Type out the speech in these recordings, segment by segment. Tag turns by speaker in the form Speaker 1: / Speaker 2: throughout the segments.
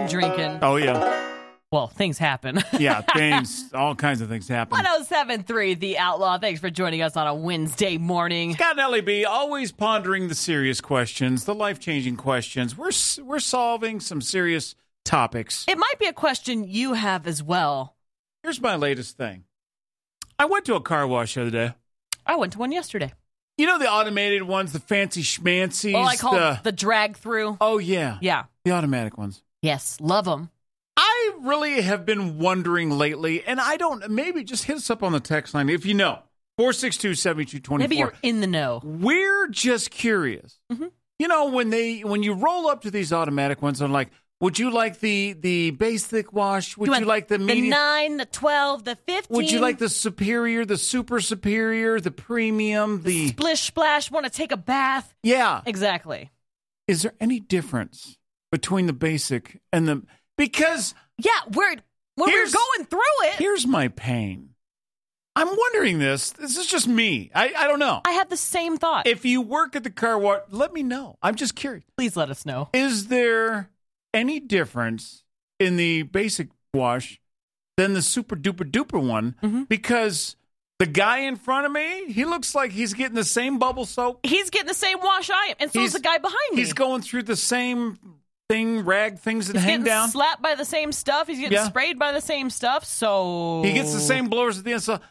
Speaker 1: drinking.
Speaker 2: Oh, yeah.
Speaker 1: Well, things happen.
Speaker 2: Yeah, all kinds of things happen.
Speaker 1: 107.3 The Outlaw. Thanks for joining us on a Wednesday morning.
Speaker 2: Scott and Ellie B, always pondering the serious questions, the life-changing questions. We're solving some serious topics.
Speaker 1: It might be a question you have as well.
Speaker 2: Here's my latest thing. I went to a car wash the other day.
Speaker 1: I went to one yesterday.
Speaker 2: You know the automated ones, the fancy schmancies?
Speaker 1: Oh, I call the drag-through.
Speaker 2: Oh, yeah.
Speaker 1: Yeah.
Speaker 2: The automatic ones.
Speaker 1: Yes, love them.
Speaker 2: I really have been wondering lately, and maybe just hit us up on the text line if you know. 462-7224.
Speaker 1: Maybe you're in the know.
Speaker 2: We're just curious.
Speaker 1: Mm-hmm.
Speaker 2: You know, when you roll up to these automatic ones, I'm like, would you like the basic wash? Would you like the medium?
Speaker 1: The 9, the 12, the 15?
Speaker 2: Would you like the superior, the super superior, the premium, the
Speaker 1: splish splash, want to take a bath?
Speaker 2: Yeah.
Speaker 1: Exactly.
Speaker 2: Is there any difference between the basic and the... Because...
Speaker 1: Yeah, when we're going through it...
Speaker 2: Here's my pain. I'm wondering this. This is just me. I don't know.
Speaker 1: I have the same thought.
Speaker 2: If you work at the car wash, let me know. I'm just curious.
Speaker 1: Please let us know.
Speaker 2: Is there any difference in the basic wash than the super duper duper one?
Speaker 1: Mm-hmm.
Speaker 2: Because the guy in front of me, he looks like he's getting the same bubble soap.
Speaker 1: He's getting the same wash I am, and so is the guy behind me.
Speaker 2: He's going through the same things that
Speaker 1: he's
Speaker 2: hang down.
Speaker 1: He's getting slapped by the same stuff. He's getting sprayed by the same stuff. So
Speaker 2: he gets the same blowers at the end. So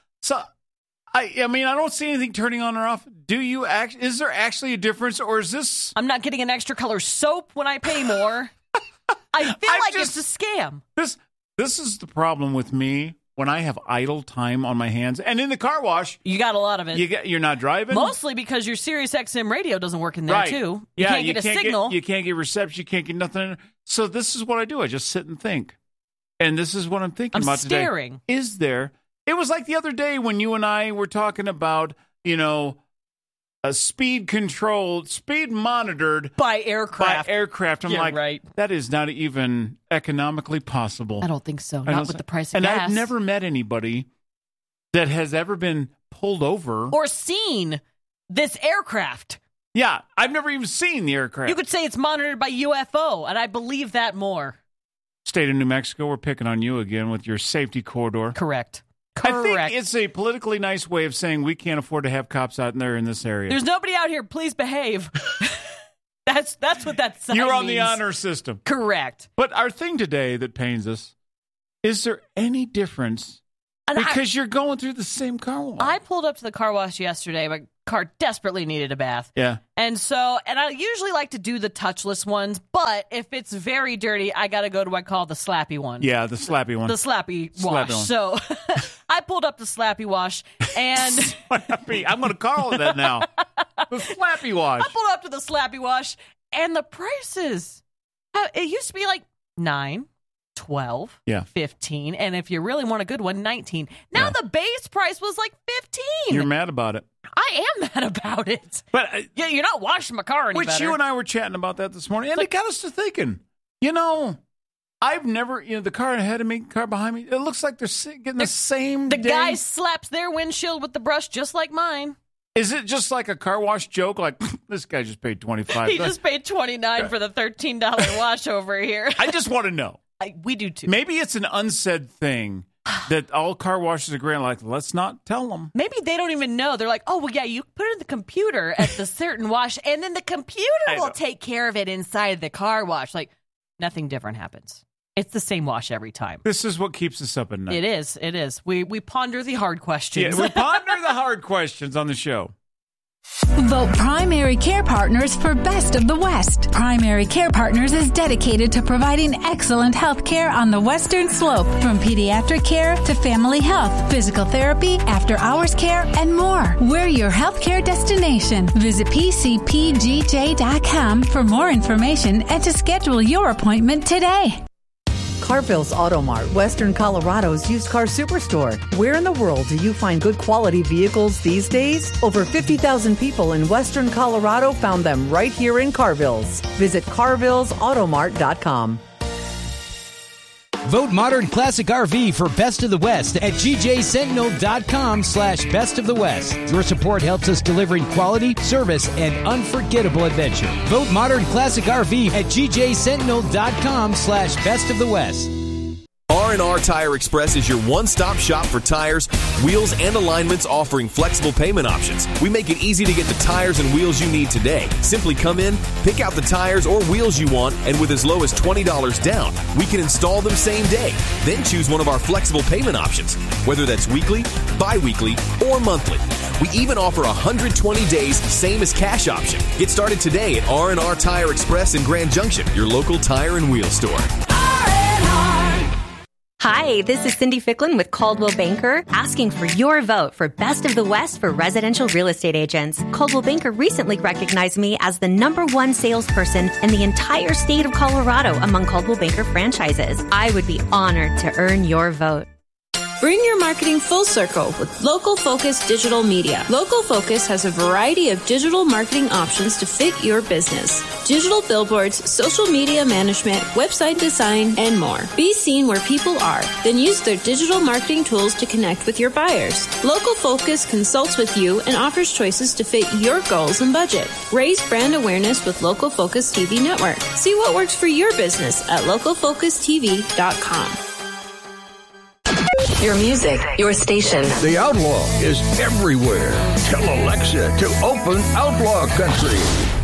Speaker 2: I mean, I don't see anything turning on or off. Is there actually a difference, or is this?
Speaker 1: I'm not getting an extra color soap when I pay more. I feel like it's a scam.
Speaker 2: This is the problem with me when I have idle time on my hands. And in the car wash,
Speaker 1: you got a lot of it.
Speaker 2: You're not driving?
Speaker 1: Mostly because your Sirius XM radio doesn't work in there, too. You can't get a signal.
Speaker 2: You can't get reception. You can't get nothing. So this is what I do. I just sit and think. And this is what I'm thinking about today.
Speaker 1: I'm staring.
Speaker 2: Is there... It was like the other day when you and I were talking about, a speed monitored
Speaker 1: by aircraft.
Speaker 2: I'm right. That is not even economically possible.
Speaker 1: I don't think so. Not with the price of
Speaker 2: gas. And I've never met anybody that has ever been pulled over
Speaker 1: or seen this aircraft.
Speaker 2: Yeah, I've never even seen the aircraft.
Speaker 1: You could say it's monitored by UFO, and I believe that more.
Speaker 2: State of New Mexico, we're picking on you again with your safety corridor.
Speaker 1: Correct.
Speaker 2: I think it's a politically nice way of saying we can't afford to have cops out there in this area.
Speaker 1: There's nobody out here. Please behave. That's what that sign
Speaker 2: You're on
Speaker 1: means.
Speaker 2: the honor system.
Speaker 1: Correct.
Speaker 2: But our thing today that pains us, is there any difference? Because you're going through the same car wash.
Speaker 1: I pulled up to the car wash yesterday. My car desperately needed a bath.
Speaker 2: Yeah.
Speaker 1: And I usually like to do the touchless ones, but if it's very dirty, I got to go to what I call the slappy one.
Speaker 2: Yeah, the slappy one.
Speaker 1: The slappy wash. One. So I pulled up the slappy wash and...
Speaker 2: Slappy. I'm going to call it that now. The slappy wash.
Speaker 1: I pulled up to the slappy wash and the prices, it used to be like $9. 12, 15, and if you really want a good one, 19. Now the base price was like 15.
Speaker 2: You're mad about it.
Speaker 1: I am mad about it.
Speaker 2: But
Speaker 1: you're not washing my car any better.
Speaker 2: You and I were chatting about that this morning, and it got us to thinking, I've never, the car ahead of me, car behind me, it looks like they're getting the same
Speaker 1: The guy slaps their windshield with the brush just like mine.
Speaker 2: Is it just like a car wash joke? Like, this guy just paid $25.
Speaker 1: He just paid $29 for the $13 wash over here.
Speaker 2: I just want to know.
Speaker 1: We do too.
Speaker 2: Maybe it's an unsaid thing that all car washes are great. Like, let's not tell them.
Speaker 1: Maybe they don't even know. They're like, oh, well, yeah, you put it in the computer at the certain wash, and then the computer will take care of it inside the car wash. Like, nothing different happens. It's the same wash every time.
Speaker 2: This is what keeps us up at night.
Speaker 1: It is. It is. We ponder the hard questions.
Speaker 2: Yeah, we ponder the hard questions on the show.
Speaker 3: Vote Primary Care Partners for Best of the West. Primary Care Partners is dedicated to providing excellent health care on the Western Slope, from pediatric care to family health, physical therapy, after-hours care, and more. We're your healthcare destination. Visit PCPGJ.com for more information and to schedule your appointment today.
Speaker 4: Carville's Auto Mart, Western Colorado's used car superstore. Where in the world do you find good quality vehicles these days? Over 50,000 people in Western Colorado found them right here in Carville's. Visit carvillesautomart.com.
Speaker 5: Vote Modern Classic RV for Best of the West at GJSentinel.com/Best of the West. Your support helps us delivering quality, service, and unforgettable adventure. Vote Modern Classic RV at GJSentinel.com/Best of the West.
Speaker 6: R&R Tire Express is your one-stop shop for tires, wheels, and alignments, offering flexible payment options. We make it easy to get the tires and wheels you need today. Simply come in, pick out the tires or wheels you want, and with as low as $20 down, we can install them same day. Then choose one of our flexible payment options, whether that's weekly, bi-weekly, or monthly. We even offer 120 days, same as cash option. Get started today at R&R Tire Express in Grand Junction, your local tire and wheel store.
Speaker 7: Hi, this is Cindy Ficklin with Coldwell Banker, asking for your vote for Best of the West for residential real estate agents. Coldwell Banker recently recognized me as the #1 salesperson in the entire state of Colorado among Coldwell Banker franchises. I would be honored to earn your vote.
Speaker 8: Bring your marketing full circle with Local Focus Digital Media. Local Focus has a variety of digital marketing options to fit your business. Digital billboards, social media management, website design, and more. Be seen where people are, then use their digital marketing tools to connect with your buyers. Local Focus consults with you and offers choices to fit your goals and budget. Raise brand awareness with Local Focus TV Network. See what works for your business at localfocustv.com.
Speaker 9: Your music, your station.
Speaker 10: The Outlaw is everywhere. Tell Alexa to open Outlaw Country.